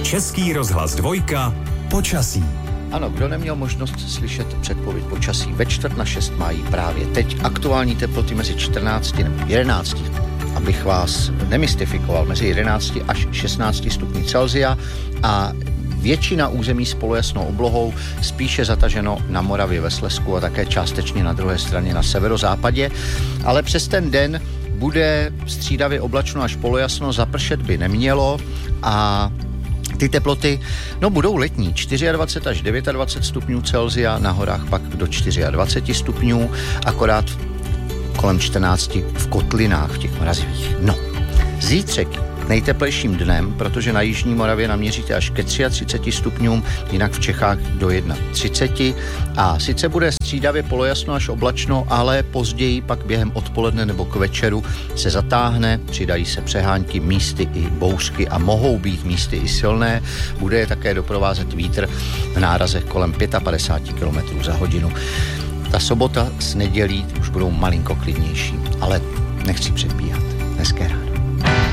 Český rozhlas 2. Počasí. Ano, kdo neměl možnost slyšet předpověď počasí, ve 5:45 mají právě teď aktuální teploty mezi 14 nebo 11, abych vás nemystifikoval, mezi 11 až 16 stupni Celsia a většina území s polojasnou oblohou, spíše zataženo na Moravě, ve Slezsku a také částečně na druhé straně na severozápadě, ale přes ten den bude střídavě oblačno až polojasno, zapršet by nemělo a ty teploty, budou letní, 24 až 29 stupňů Celsia, na horách pak do 24 stupňů, akorát kolem 14 v kotlinách, v těch mrazivých. Zítřek nejteplejším dnem, protože na jižní Moravě naměříte až ke 33 stupňům, jinak v Čechách do 31. A sice bude střídavě polojasno až oblačno, ale později pak během odpoledne nebo k večeru se zatáhne, přidají se přehánky, místy i bouřky a mohou být místy i silné. Bude je také doprovázet vítr v nárazech kolem 55 km za hodinu. Ta sobota s nedělí už budou malinko klidnější, ale nechci předbíhat. Hezké ráno.